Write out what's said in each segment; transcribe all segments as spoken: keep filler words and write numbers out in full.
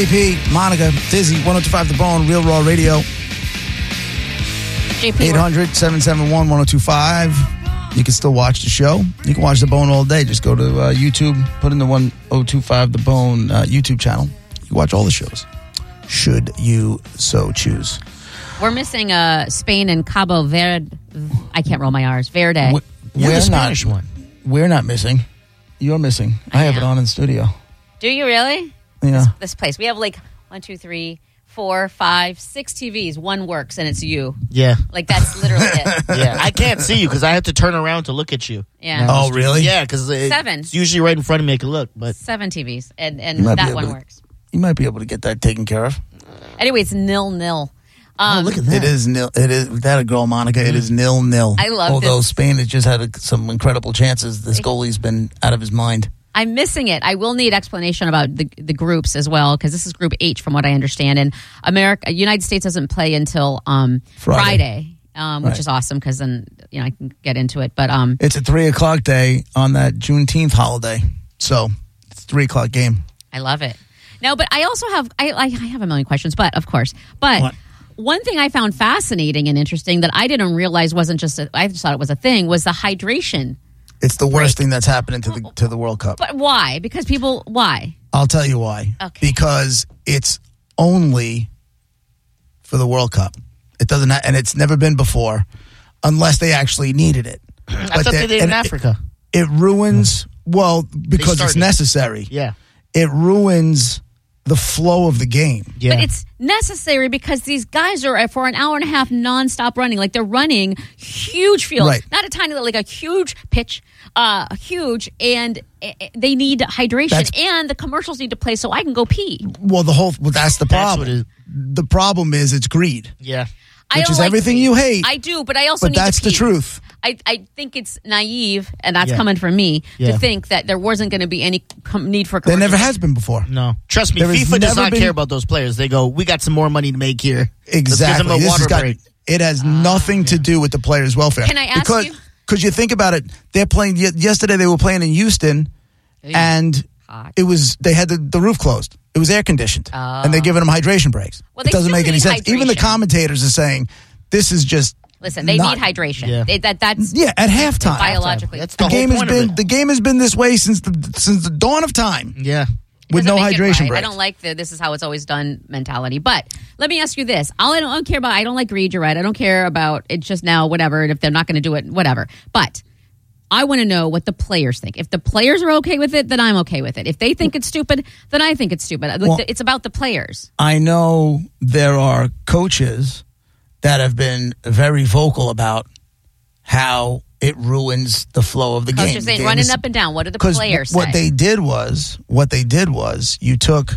A P, Monica, Dizzy, one oh two point five The Bone, Real Raw Radio. J P, eight hundred, seven seven one, one oh two five. You can still watch the show. You can watch The Bone all day. Just go to uh, YouTube, put in the one oh two five The Bone uh, YouTube channel. You can watch all the shows, should you so choose. We're missing uh, Spain and Cabo Verde. I can't roll my R's. Verde. We, You're we're the Spanish not, one. We're not missing. You're missing. I, I have am. it on in studio. Do you really? Yeah. This, this place. We have like one, two, three, four, five, six T Vs. One works, and it's you. Yeah. Like, that's literally it. Yeah. I can't see you because I have to turn around to look at you. Yeah. Oh, really? Yeah, because it, Seven. it's usually right in front of me. I can look, but Seven T Vs, and, and You might be that able one to- works. You might be able to get that taken care of. Anyway, it's nil-nil. Um, oh, look at that. It is nil. It is that a girl, Monica. It is nil nil. I love Although this. Spain has just had a, some incredible chances. This goalie's been out of his mind. I'm missing it. I will need explanation about the the groups as well, because this is Group H, from what I understand. And America, United States doesn't play until um, Friday. Friday, um, which Right. is awesome, because then you know I can get into it. But um, It's a three o'clock day on that Juneteenth holiday, so it's a three o'clock game. I love it. No, but I also have I, I have a million questions, but of course, but. What? One thing I found fascinating and interesting that I didn't realize wasn't just a, I just thought it was a thing was the hydration. It's the worst thing that's happening to the to the World Cup. But why? Because people why? I'll tell you why. Okay. Because it's only for the World Cup. It doesn't, ha- and it's never been before, unless they actually needed it. I thought they did in and Africa. It, it ruins. Well, because it's started. necessary. Yeah. It ruins the flow of the game. Yeah. But it's necessary because these guys are for an hour and a half nonstop running. Like they're running huge fields, Right. not a tiny little, like a huge pitch, uh, huge, and uh, they need hydration. That's- and the commercials need to play so I can go pee. Well, the whole. Well, that's the That's problem. what it is. The problem is it's greed. Yeah. I Which don't is like everything pee. you hate. I do, but I also But need that's to the pee. truth. I, I think it's naive, and that's Yeah. coming from me, Yeah. to think that there wasn't going to be any com- need for There commercials. never has been before. No. Trust me, There has FIFA does never not been- care about those players. They go, we got some more money to make here. Exactly. Let's give them a This water has got- break. it has nothing to do with the players' welfare. Can I ask because, you- Because you think about it, they're playing. y- Yesterday they were playing in Houston, and Hot. it was they had the, the roof closed. It was air conditioned, Oh. and they're giving them hydration breaks. Well, it they doesn't still make any need sense. Even the hydration. commentators are saying this is just. Listen, they not- need hydration. Yeah. They- that that's Yeah, at halftime. biologically. That's the the whole game has point of been it. the game has been this way since the since the dawn of time Yeah. with Doesn't no make it hydration right. breaks. I don't like the this is how it's always done mentality. But let me ask you this. All I don't, I don't care about, I don't like greed, you're right. I don't care about it just now, whatever. And if they're not going to do it, whatever. But I want to know what the players think. If the players are okay with it, then I'm okay with it. If they think it's stupid, then I think it's stupid. Like, Well- it's about the players. I know there are coaches that have been very vocal about how it ruins the flow of the game. Coaches The ain't game running is- up and down. What do the 'cause players what say? they did was what they did was you took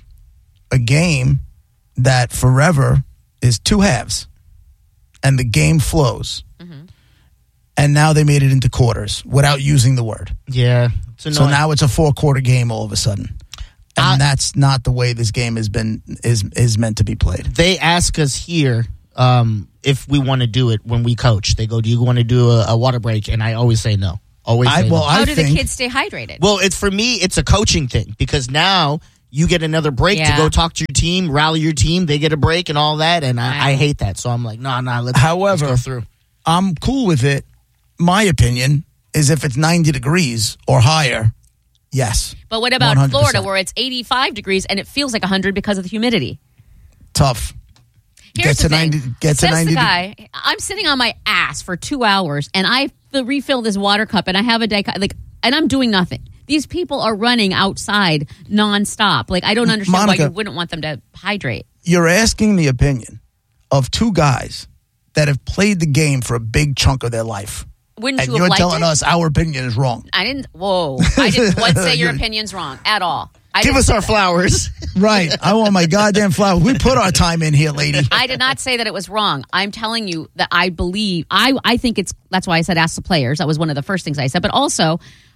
a game that forever is two halves, and the game flows, Mm-hmm. and now they made it into quarters without using the word. Yeah. It's So annoying. now it's a four quarter game all of a sudden, and I- that's not the way this game has been is is meant to be played. they ask us here um, if we want to do it when we coach. They go, do you want to do a, a water break? And I always say no. Always I- say well, no. How I do think- the kids stay hydrated? Well, it's for me, it's a coaching thing because now you get another break Yeah. to go talk to your team, rally your team. They get a break and all that, and Wow. I, I hate that. So I'm like, no, nah, no, nah, let's, However- let's go through. I'm cool with it. My opinion is if it's ninety degrees or higher, yes. But what about one hundred percent. Florida, where it's eighty-five degrees and it feels like one hundred because of the humidity? Tough. Here's Get to the thing. 90 get to Says ninety the guy, I'm sitting on my ass for two hours and I f- refill this water cup and I have a day like, and I'm doing nothing. These people are running outside nonstop. Like, I don't understand Monica, why you wouldn't want them to hydrate. You're asking the opinion of two guys that have played the game for a big chunk of their life. Wouldn't And you have you're liked telling it? us our opinion is wrong. I didn't. Whoa! I didn't once say your opinion's wrong at all. I Give didn't us say our that. flowers. Right. I want my goddamn flower. We put our time in here, lady. I did not say that it was wrong. I'm telling you that I believe. I I think it's. That's why I said ask the players. That was one of the first things I said. But also,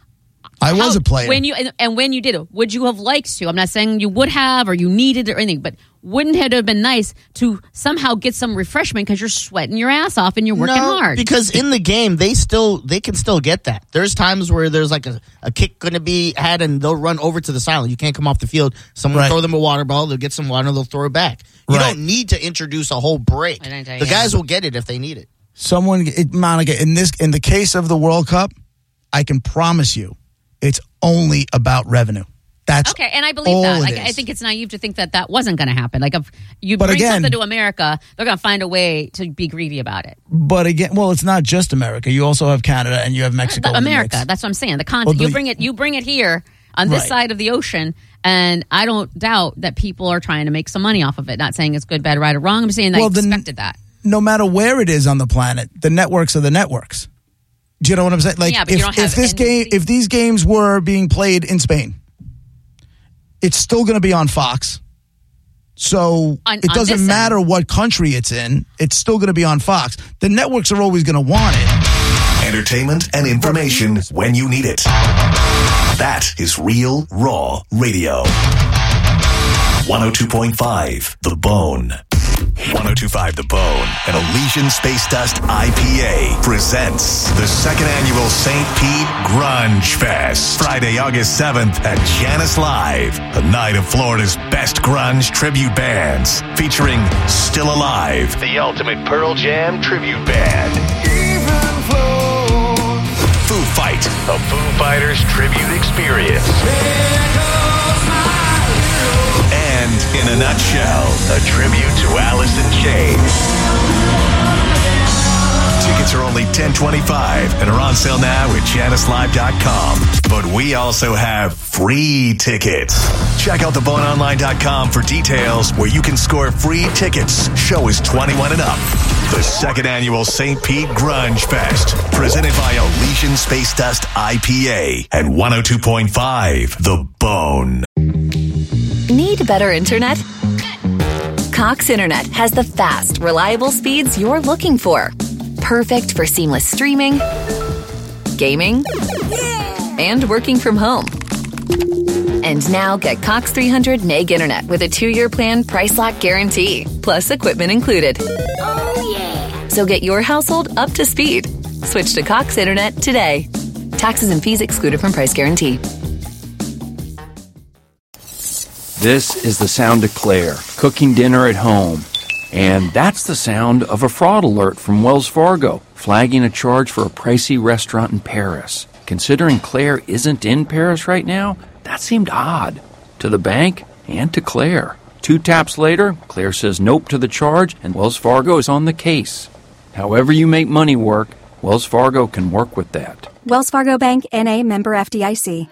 I was How- a player. When you and, and when you did it, would you have liked to? I'm not saying you would have or you needed it or anything, but wouldn't it have been nice to somehow get some refreshment because you're sweating your ass off and you're working no, hard? because in the game they still they can still get that. There's times where there's like a, a kick going to be had and they'll run over to the sideline. You can't come off the field. Someone Right. throw them a water bottle. They'll get some water. and They'll throw it back. You Right. don't need to introduce a whole break. I don't tell The you. guys will get it if they need it. Someone, it, Monica, in this, in the case of the World Cup, I can promise you, it's only about revenue. That's Okay, and I believe all that. it Like, is. I think it's naive to think that that wasn't going to happen. Like, if you But bring again- something to America, they're going to find a way to be greedy about it. But again, well, it's not just America. You also have Canada and you have Mexico. But in the America, mix. that's what I'm saying. The content, Well, the- you bring it, you bring it here on this Right. side of the ocean, and I don't doubt that people are trying to make some money off of it. Not saying it's good, bad, right, or wrong. I'm saying I Well, the- expected that. No matter where it is on the planet, the networks are the networks. Do you know what I'm saying? Like, Yeah, but you if, don't if have this N B game, C. if these games were being played in Spain, it's still going to be on Fox. So On- it on doesn't this matter end. what country it's in; it's still going to be on Fox. The networks are always going to want it. Entertainment and information when you need it. That is Real Raw Radio. one oh two point five The Bone. one oh two point five The Bone and Elysian Space Dust I P A presents the second annual Saint Pete Grunge Fest. Friday, August seventh at Janice Live. A night of Florida's best grunge tribute bands featuring Still Alive, the ultimate Pearl Jam tribute band. Foo Fight, a Foo Fighters tribute experience. And in a nutshell, a tribute to Alice in Chains. Tickets are only ten twenty-five and are on sale now at janice live dot com. But we also have free tickets. Check out the bone online dot com for details where you can score free tickets. Show is twenty-one and up. The second annual Saint Pete Grunge Fest, presented by Elysian Space Dust I P A and one oh two point five The Bone. Need better internet? Cox Internet has the fast, reliable speeds you're looking for. Perfect for seamless streaming, gaming, and working from home. And now get Cox three hundred meg internet with a two-year plan price lock guarantee, plus equipment included. Oh, yeah. So get your household up to speed. Switch to Cox Internet today. Taxes and fees excluded from price guarantee. This is the sound of Claire, cooking dinner at home. And that's the sound of a fraud alert from Wells Fargo, flagging a charge for a pricey restaurant in Paris. Considering Claire isn't in Paris right now, that seemed odd. To the bank and to Claire. Two taps later, Claire says nope to the charge, and Wells Fargo is on the case. However you make money work, Wells Fargo can work with that. Wells Fargo Bank, N A, member F D I C.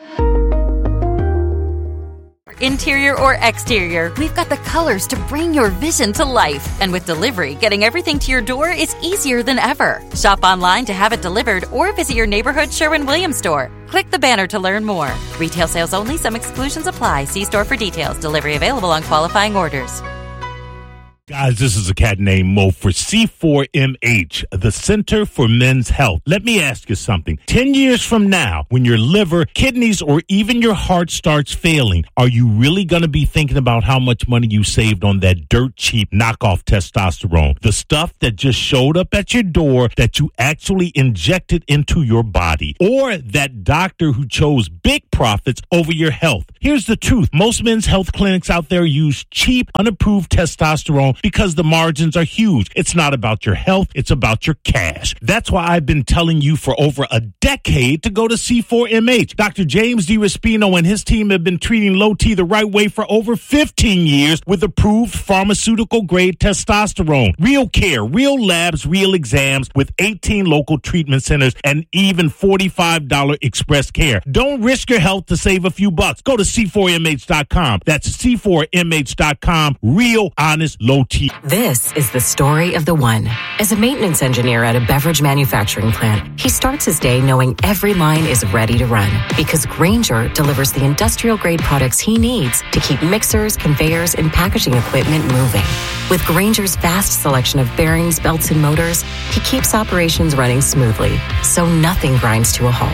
Interior or exterior, we've got the colors to bring your vision to life. And with delivery, getting everything to your door is easier than ever. Shop online to have it delivered or visit your neighborhood Sherwin-Williams store. Click the banner to learn more. Retail sales only. Some exclusions apply. See store for details. Delivery available on qualifying orders. Guys, this is a cat named Mo for C four M H, the Center for Men's Health. Let me ask you something. Ten years from now, when your liver, kidneys, or even your heart starts failing, are you really going to be thinking about how much money you saved on that dirt cheap knockoff testosterone? The stuff that just showed up at your door that you actually injected into your body? Or that doctor who chose big profits over your health? Here's the truth. Most men's health clinics out there use cheap, unapproved testosterone because the margins are huge. It's not about your health, it's about your cash. That's why I've been telling you for over a decade to go to C four M H. Doctor James DiRespino and his team have been treating low T the right way for over fifteen years with approved pharmaceutical-grade testosterone. Real care, real labs, real exams with eighteen local treatment centers and even forty-five dollars express care. Don't risk your health to save a few bucks. Go to C four M H dot com. That's C four M H dot com. Real, honest, low T. This is the story of the one. As a maintenance engineer at a beverage manufacturing plant, he starts his day knowing every line is ready to run because Grainger delivers the industrial-grade products he needs to keep mixers, conveyors, and packaging equipment moving. With Grainger's vast selection of bearings, belts, and motors, he keeps operations running smoothly, so nothing grinds to a halt.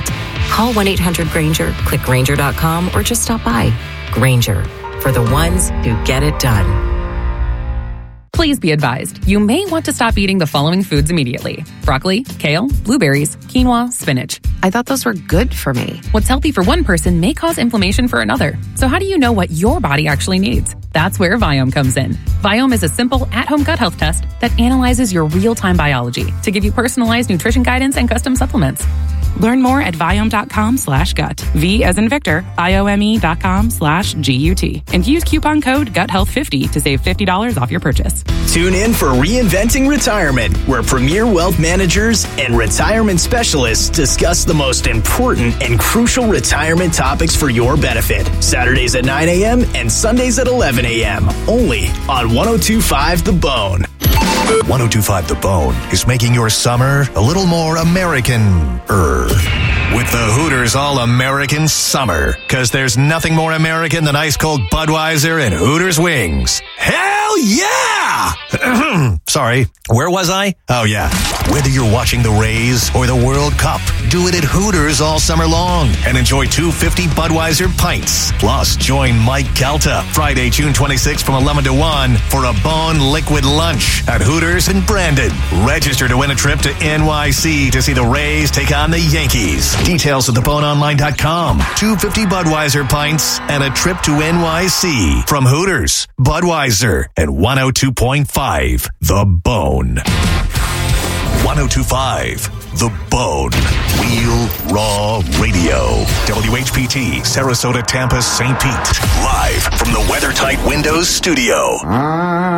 Call one eight hundred Granger, click Granger dot com, or just stop by. Granger, for the ones who get it done. Please be advised, you may want to stop eating the following foods immediately. Broccoli, kale, blueberries, quinoa, spinach. I thought those were good for me. What's healthy for one person may cause inflammation for another. So how do you know what your body actually needs? That's where Viome comes in. Viome is a simple at-home gut health test that analyzes your real-time biology to give you personalized nutrition guidance and custom supplements. Learn more at Viome.com slash gut. V as in Victor, I-O-M-E dot com slash G-U-T. And use coupon code gut health fifty to save fifty dollars off your purchase. Tune in for Reinventing Retirement, where premier wealth managers and retirement specialists discuss the most important and crucial retirement topics for your benefit. Saturdays at nine a.m. and Sundays at eleven a.m. Only on one oh two point five The Bone. one oh two point five The Bone is making your summer a little more American-er. With the Hooters All-American Summer. Because there's nothing more American than ice-cold Budweiser and Hooters wings. Hell yeah! Sorry, where was I? Oh, yeah. Whether you're watching the Rays or the World Cup, do it at Hooters all summer long and enjoy two fifty Budweiser pints. Plus, join Mike Calta Friday, June twenty-sixth from eleven to one for a Bone Liquid Lunch at Hooters in Brandon. Register to win a trip to N Y C to see the Rays take on the Yankees. Details at the bone online dot com. two fifty Budweiser pints and a trip to N Y C from Hooters, Budweiser, and one oh two point five The Bone. one oh two point five The Bone. Real Raw Radio. W H P T, Sarasota, Tampa, Saint Pete. Live from the WeatherTight Windows studio.